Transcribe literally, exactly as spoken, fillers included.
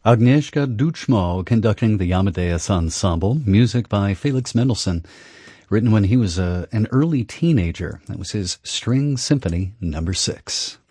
Agnieszka Duchmo conducting the Amadeus Ensemble, music by Felix Mendelssohn, written when he was a, an early teenager. That was his String Symphony number six.